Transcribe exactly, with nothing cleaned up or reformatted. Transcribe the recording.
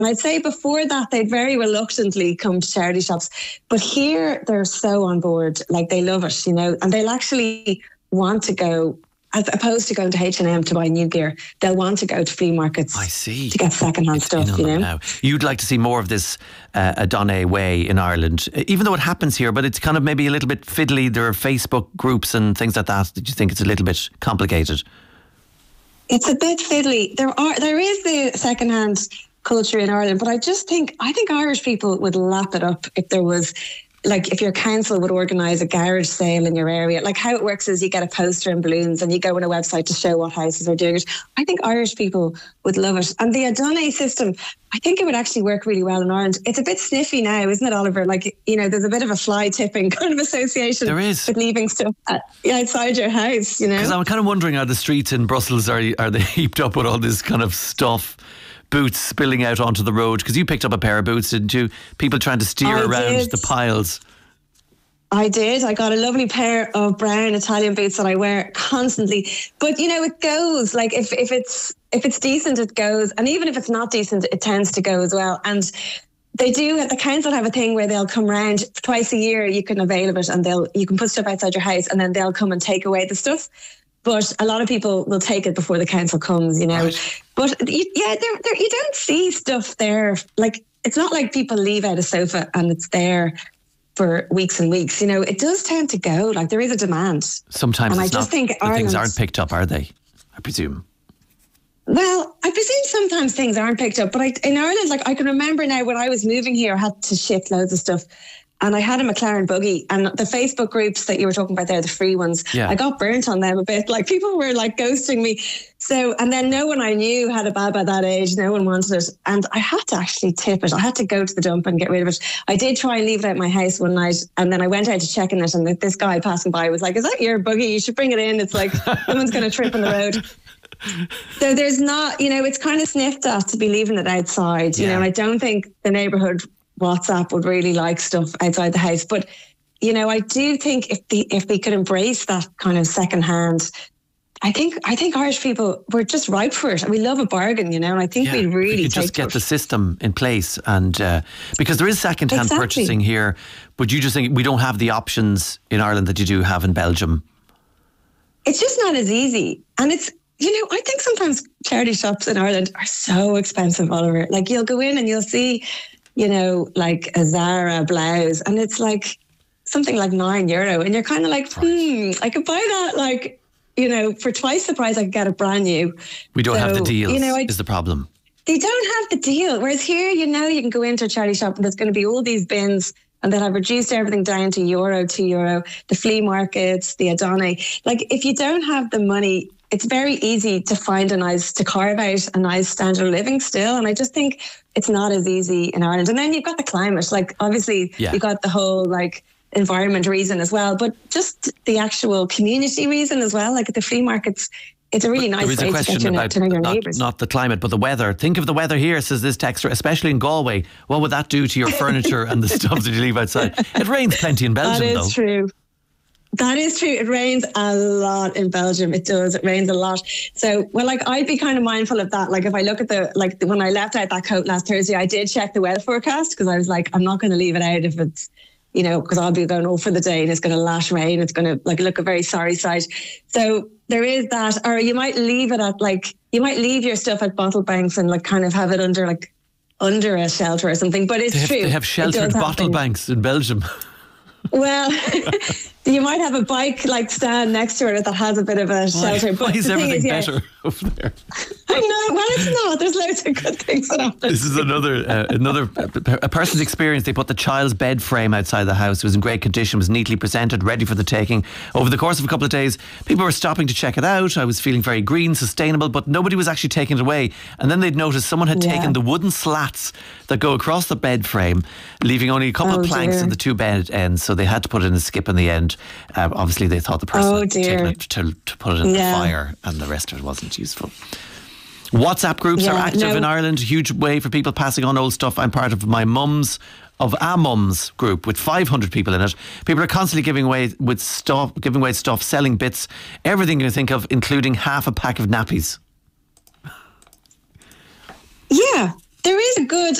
I'd say before that, they'd very reluctantly come to charity shops. But here, they're so on board. Like, they love it, you know, and they'll actually want to go, as opposed to going to H and M to buy new gear, they'll want to go to flea markets. I see. To get second-hand It's stuff, you know. Now. You'd like to see more of this uh, Adonai way in Ireland, even though it happens here, but it's kind of maybe a little bit fiddly. There are Facebook groups and things like that. Did you think it's a little bit complicated? It's a bit fiddly. There are there is the second-hand culture in Ireland, but I just think I think Irish people would lap it up if there was, like, if your council would organise a garage sale in your area. Like, how it works is you get a poster and balloons and you go on a website to show what houses are doing it. I think Irish people would love it. And the Adonai system, I think it would actually work really well in Ireland. It's a bit sniffy now, isn't it, Oliver? Like, you know, there's a bit of a fly tipping kind of association there is. with leaving stuff at, outside your house, you know? Because I'm kind of wondering, are the streets in Brussels, are, are they heaped up with all this kind of stuff? Boots spilling out onto the road, because you picked up a pair of boots, didn't you? People trying to steer I around did. the piles. I did. I got a lovely pair of brown Italian boots that I wear constantly. But, you know, it goes. Like, if, if it's if it's decent, it goes. And even if it's not decent, it tends to go as well. And they do, the council have a thing where they'll come round twice a year. You can avail of it, and they'll you can put stuff outside your house, and then they'll come and take away the stuff. But a lot of people will take it before the council comes, you know. Right. But yeah, there, there, you don't see stuff there. Like, it's not like people leave out a sofa and it's there for weeks and weeks. You know, it does tend to go. Like, there is a demand. Sometimes and it's I just not, think the Ireland, things aren't picked up, are they? I presume. Well, I presume sometimes things aren't picked up. But I, in Ireland, like, I can remember now when I was moving here, I had to shift loads of stuff. And I had a McLaren buggy, and the Facebook groups that you were talking about there, the free ones, yeah. I got burnt on them a bit. Like, people were like ghosting me. So, and then no one I knew had a bab at that age. No one wanted it. And I had to actually tip it. I had to go to the dump and get rid of it. I did try and leave it at my house one night, and then I went out to check in it, and this guy passing by was like, "Is that your buggy? You should bring it in. It's like someone's going to trip on the road." So there's not, you know, it's kind of sniffed at to be leaving it outside, you yeah. know, and I don't think the neighbourhood WhatsApp would really like stuff outside the house. But, you know, I do think if the if we could embrace that kind of secondhand, I think I think Irish people, we're just ripe for it. We love a bargain, you know, and I think yeah, we really we could take just get it. the system in place, and uh, because there is second-hand exactly. purchasing here, but you just think we don't have the options in Ireland that you do have in Belgium. It's just not as easy, and it's. You know, I think sometimes charity shops in Ireland are so expensive, Oliver. Like, you'll go in and you'll see, you know, like a Zara blouse, and it's like something like nine euro. And you're kind of like, hmm, I could buy that, like, you know, for twice the price I could get it brand new. We don't so, have the deals, you know, I, is the problem. They don't have the deal. Whereas here, you know, you can go into a charity shop and there's going to be all these bins, and then I've reduced everything down to euro, two euro, the flea markets, the Adonai. Like, if you don't have the money, it's very easy to find a nice, to carve out a nice standard of living still. And I just think it's not as easy in Ireland. And then you've got the climate, like, obviously yeah. you've got the whole, like, environment reason as well, but just the actual community reason as well. Like, at the flea markets, it's a really nice way to get to know, to know your not, neighbours. Not the climate, but the weather. Think of the weather here, says this texter, especially in Galway. What would that do to your furniture and the stuff that you leave outside? It rains plenty in Belgium, though. That is though. true. That is true. It rains a lot in Belgium. It does. It rains a lot. So, well, like, I'd be kind of mindful of that. Like, if I look at the, like, when I left out that coat last Thursday, I did check the weather forecast, because I was like, I'm not going to leave it out if it's, you know, because I'll be going over for the day and it's going to lash rain. It's going to, like, look a very sorry sight. So there is that. Or you might leave it at, like, you might leave your stuff at bottle banks and, like, kind of have it under, like, under a shelter or something. But it's they have, true. They have sheltered bottle happen. banks in Belgium. Well, you might have a bike like stand next to it that has a bit of a shelter. Why, but why is the everything thing is, better yeah, over there? I know. Well, it's not. There's loads of good things that happen. This is another uh, another a person's experience. They put the child's bed frame outside the house. It was in great condition, was neatly presented, ready for the taking. Over the course of a couple of days, people were stopping to check it out. I was feeling very green, sustainable, but nobody was actually taking it away. And then they'd noticed someone had Yeah. taken the wooden slats that go across the bed frame, leaving only a couple Oh, of planks dear. in the two bed ends. So they had to put it in a skip in the end. Uh, obviously, they thought the person Oh, had dear. taken it to, to put it in Yeah. the fire, and the rest of it wasn't useful. WhatsApp groups Yeah, are active no. in Ireland. A huge way for people passing on old stuff. I'm part of my mum's, of our mum's group with five hundred people in it. People are constantly giving away with stuff, giving away stuff, selling bits, everything you think of, including half a pack of nappies. Yeah. There is a good